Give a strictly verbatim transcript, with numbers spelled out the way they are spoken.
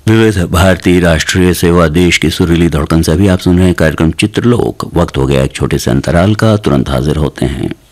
विविध भारतीय राष्ट्रीय सेवा देश की सुरीली धड़कन से भी आप सुन रहे हैं कार्यक्रम चित्रलोक। वक्त हो गया एक छोटे से अंतराल का, तुरंत हाजिर होते हैं।